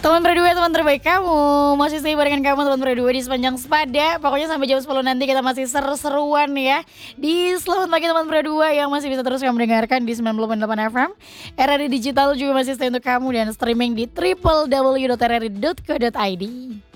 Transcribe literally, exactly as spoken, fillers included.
Teman berdua, teman terbaik kamu. Masih stay barengan kamu teman berdua di sepanjang sepada. Pokoknya sampai jam sepuluh nanti kita masih seru-seruan ya. Di Selamat Pagi teman berdua yang masih bisa terus kamu dengarkan di sembilan puluh delapan F M. R R I Digital juga masih stay untuk kamu dan streaming di w w w titik r r i titik co titik i d.